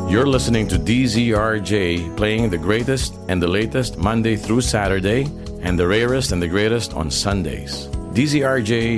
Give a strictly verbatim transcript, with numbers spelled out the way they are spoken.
You're listening to D Z R J, playing the greatest and the latest Monday through Saturday, and the rarest and the greatest on Sundays. D Z R J